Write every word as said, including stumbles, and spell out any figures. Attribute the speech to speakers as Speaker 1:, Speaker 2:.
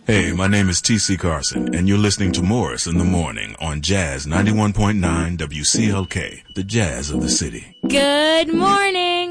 Speaker 1: Hey, my name is T C Carson, and you're listening to Morris in the Morning on Jazz ninety-one point nine W C L K, the jazz of the city.
Speaker 2: Good morning.